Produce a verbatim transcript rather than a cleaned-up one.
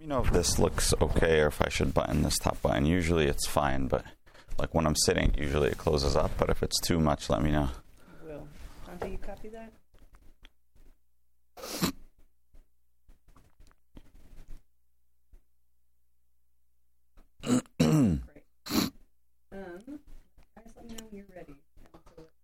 me know if this looks okay or if I should button this top button. Usually it's fine, but like when I'm sitting, usually it closes up. But if it's too much, let me know. Will. Dante, you copy that? Great.